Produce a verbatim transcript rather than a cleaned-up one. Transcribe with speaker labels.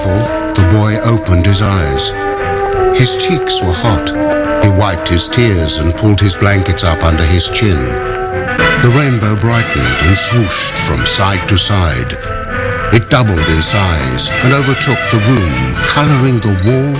Speaker 1: The boy opened his eyes. His cheeks were hot. He wiped his tears and pulled his blankets up under his chin. The rainbow brightened and swooshed from side to side. It doubled in size and overtook the room, coloring the wall